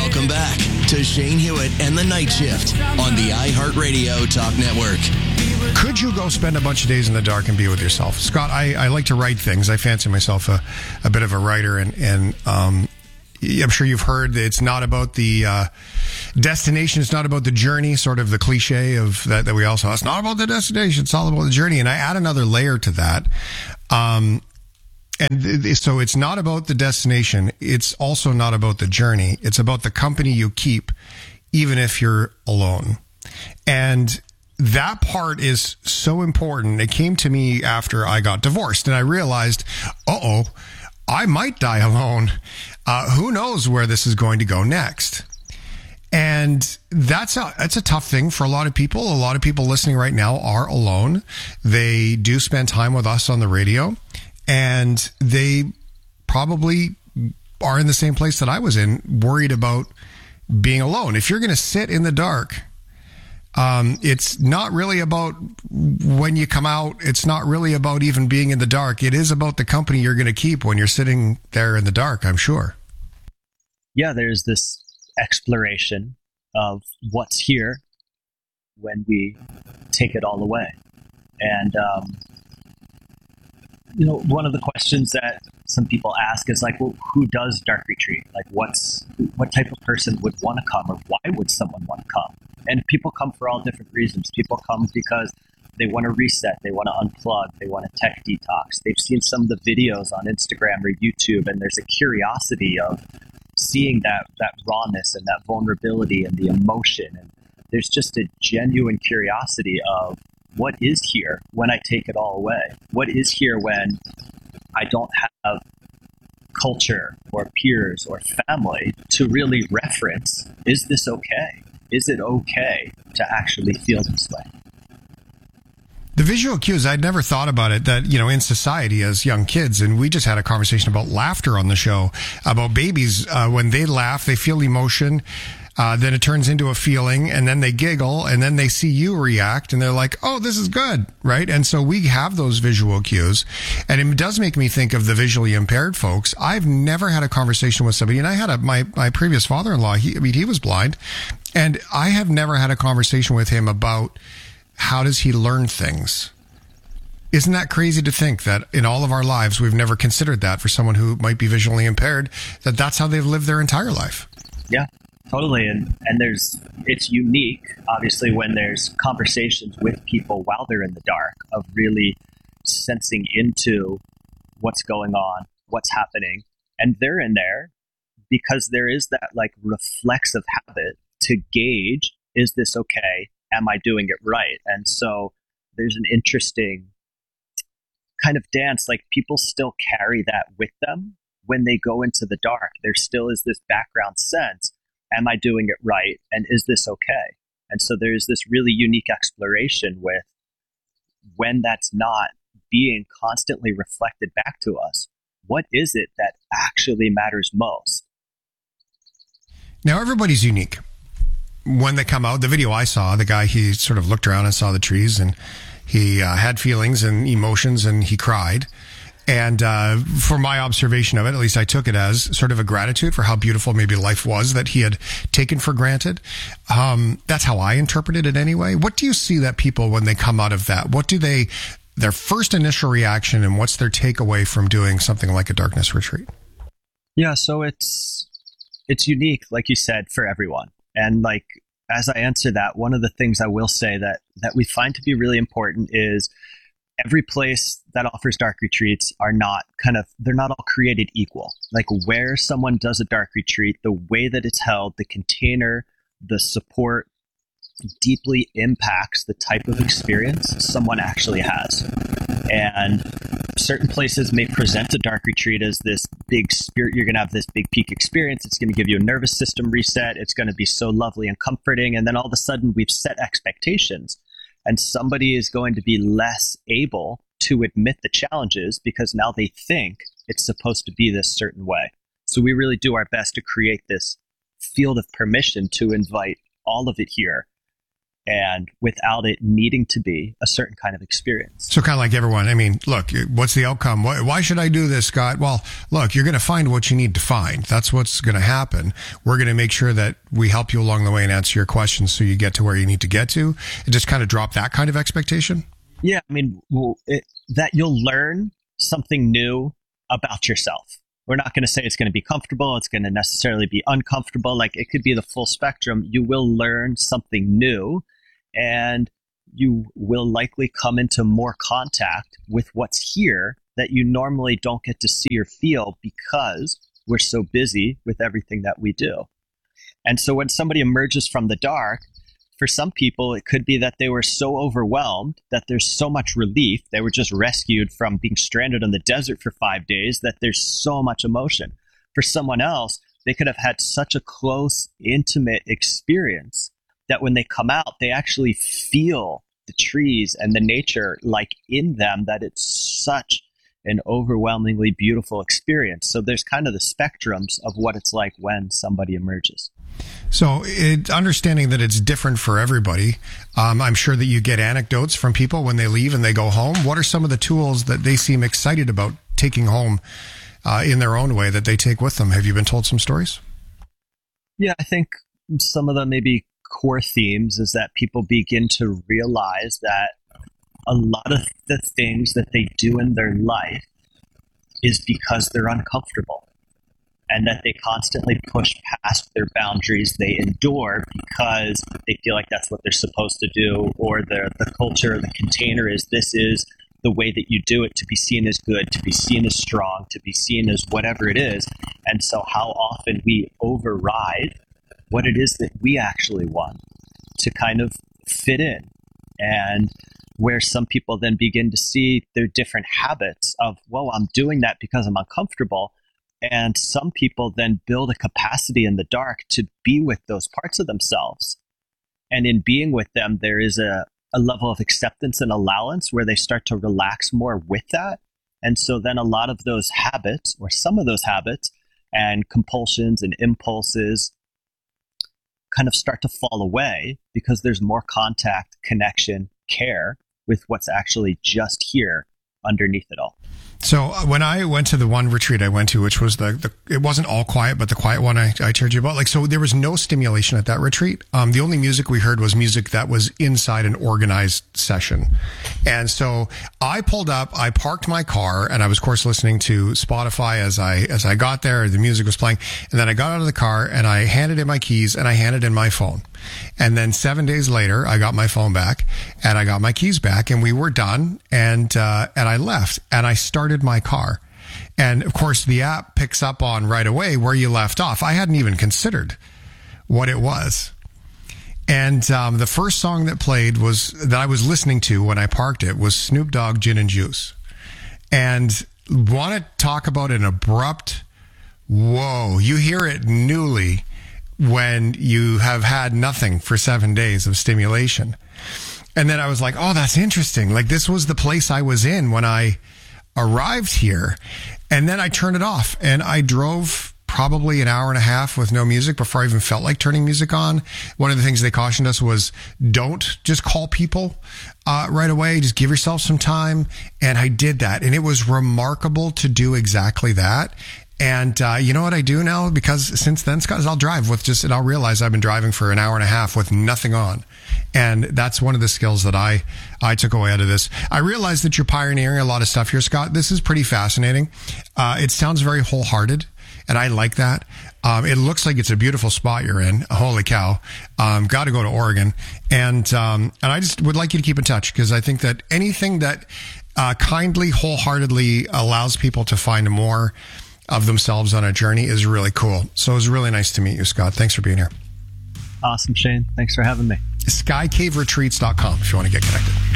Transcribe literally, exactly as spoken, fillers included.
Welcome back to Shane Hewitt and the Night Shift on the iHeartRadio Talk Network. Could you go spend a bunch of days in the dark and be with yourself? Scott, I, I like to write things. I fancy myself a, a bit of a writer, and, and um, I'm sure you've heard that it's not about the uh, destination. It's not about the journey, sort of the cliche of that, that we all saw. It's not about the destination. It's all about the journey. And I add another layer to that. Um, and th- so it's not about the destination. It's also not about the journey. It's about the company you keep, even if you're alone. And that part is so important. It came to me after I got divorced, and I realized, uh-oh, I might die alone. Uh, who knows where this is going to go next? And that's a, that's a tough thing for a lot of people. A lot of people listening right now are alone. They do spend time with us on the radio, and they probably are in the same place that I was in, worried about being alone. If you're going to sit in the dark, um, it's not really about when you come out. It's not really about even being in the dark. It is about the company you're going to keep when you're sitting there in the dark, I'm sure. Yeah, there's this exploration of what's here when we take it all away. And, um, you know, one of the questions that some people ask is like, well, who does Dark Retreat? Like, what's what type of person would want to come, or why would someone want to come? And people come for all different reasons. People come because they want to reset, they want to unplug, they want to tech detox. They've seen some of the videos on Instagram or YouTube, and there's a curiosity of seeing that that rawness and that vulnerability and the emotion. And there's just a genuine curiosity of what is here when I take it all away? What is here when I don't have culture or peers or family to really reference? Is this okay? Is it okay to actually feel this way? The visual cues, I'd never thought about it, that, you know, in society as young kids, and we just had a conversation about laughter on the show, about babies, uh, when they laugh, they feel emotion, uh, then it turns into a feeling, and then they giggle, and then they see you react, and they're like, oh, this is good, right? And so we have those visual cues, and it does make me think of the visually impaired folks. I've never had a conversation with somebody, and I had a, my, my previous father-in-law, he, I mean, he was blind, and I have never had a conversation with him about how does he learn things? Isn't that crazy to think that in all of our lives, we've never considered that for someone who might be visually impaired, that that's how they've lived their entire life? Yeah, totally. And, and there's, it's unique, obviously, when there's conversations with people while they're in the dark of really sensing into what's going on, what's happening. And they're in there because there is that like reflexive habit to gauge, is this okay? Am I doing it right? And so there's an interesting kind of dance, like people still carry that with them when they go into the dark. There still is this background sense, am I doing it right? And is this okay? And so there's this really unique exploration with when that's not being constantly reflected back to us, what is it that actually matters most? Now, everybody's unique. When they come out, the video I saw, the guy, he sort of looked around and saw the trees, and he uh, had feelings and emotions, and he cried. And uh, for my observation of it, at least I took it as sort of a gratitude for how beautiful maybe life was that he had taken for granted. Um, that's how I interpreted it anyway. What do you see that people, when they come out of that, what do they, their first initial reaction, and what's their takeaway from doing something like a darkness retreat? Yeah, so it's it's unique, like you said, for everyone. And like, as I answer that, one of the things I will say that, that we find to be really important is every place that offers dark retreats are not kind of, they're not all created equal. Like where someone does a dark retreat, the way that it's held, the container, the support deeply impacts the type of experience someone actually has. And certain places may present a dark retreat as this big spirit. You're going to have this big peak experience. It's going to give you a nervous system reset. It's going to be so lovely and comforting. And then all of a sudden we've set expectations, and somebody is going to be less able to admit the challenges because now they think it's supposed to be this certain way. So we really do our best to create this field of permission to invite all of it here. and without it needing to be a certain kind of experience. So kind of like everyone, I mean, look, what's the outcome? Why, why should I do this, Scott? Well, look, you're going to find what you need to find. That's what's going to happen. We're going to make sure that we help you along the way and answer your questions so you get to where you need to get to, and just kind of drop that kind of expectation. Yeah, I mean, well, it, that you'll learn something new about yourself. We're not going to say it's going to be comfortable. It's going to necessarily be uncomfortable. Like, it could be the full spectrum. You will learn something new, and you will likely come into more contact with what's here that you normally don't get to see or feel because we're so busy with everything that we do. And so when somebody emerges from the dark, for some people, it could be that they were so overwhelmed that there's so much relief. They were just rescued from being stranded in the desert for five days that there's so much emotion. For someone else, they could have had such a close, intimate experience that when they come out, they actually feel the trees and the nature like in them, that it's such an overwhelmingly beautiful experience. So there's kind of the spectrums of what it's like when somebody emerges. So it, understanding that it's different for everybody, um, I'm sure that you get anecdotes from people when they leave and they go home. What are some of the tools that they seem excited about taking home uh, in their own way that they take with them? Have you been told some stories? Yeah, I think some of the maybe core themes is that people begin to realize that a lot of the things that they do in their life is because they're uncomfortable. And that they constantly push past their boundaries. They endure because they feel like that's what they're supposed to do, or the, the culture, the container is this is the way that you do it to be seen as good, to be seen as strong, to be seen as whatever it is. And so how often we override what it is that we actually want to kind of fit in. And where some people then begin to see their different habits of, well, I'm doing that because I'm uncomfortable. And some people then build a capacity in the dark to be with those parts of themselves. And in being with them, there is a, a level of acceptance and allowance where they start to relax more with that. And so then a lot of those habits, or some of those habits and compulsions and impulses kind of start to fall away because there's more contact, connection, care with what's actually just here underneath it all. So when I went to the one retreat I went to, which was the, the it wasn't all quiet, but the quiet one I, I told you about, like, so there was no stimulation at that retreat. Um, the only music we heard was music that was inside an organized session. And so I pulled up, I parked my car, and I was, of course, listening to Spotify as I, as I got there. The music was playing. And then I got out of the car and I handed in my keys and I handed in my phone. And then seven days later, I got my phone back and I got my keys back, and we were done. And, uh, and I left and I started my car. And of course, the app picks up on right away where you left off. I hadn't even considered what it was. And, um, the first song that played was that I was listening to when I parked it was Snoop Dogg, Gin and Juice. And want to talk about an abrupt, whoa, you hear it newly when you have had nothing for seven days of stimulation. And then I was like, oh, that's interesting. Like, this was the place I was in when I arrived here. And then I turned it off and I drove probably an hour and a half with no music before I even felt like turning music on. One of the things they cautioned us was don't just call people uh, right away. Just give yourself some time. And I did that. And it was remarkable to do exactly that. And uh, you know what I do now? Because since then, Scott, is I'll drive with just, and I'll realize I've been driving for an hour and a half with nothing on. And that's one of the skills that I, I took away out of this. I realize that you're pioneering a lot of stuff here, Scott. This is pretty fascinating. Uh, it sounds very wholehearted, and I like that. Um, it looks like it's a beautiful spot you're in. Holy cow. Um, got to go to Oregon. And, um, and I just would like you to keep in touch, because I think that anything that uh, kindly, wholeheartedly allows people to find more of themselves on a journey is really cool. So it was really nice to meet you, Scott. Thanks for being here. Awesome, Shane. Thanks for having me. sky cave retreats dot com if you want to get connected.